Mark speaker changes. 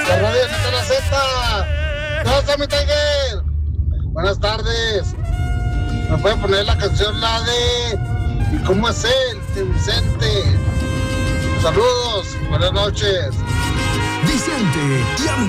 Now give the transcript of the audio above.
Speaker 1: La radio de la Z. Gracias, mi Tiger. Buenas tardes. ¿Me puede poner la canción, la de ¿Y cómo es él, de Vicente? Saludos, buenas noches.
Speaker 2: Vicente y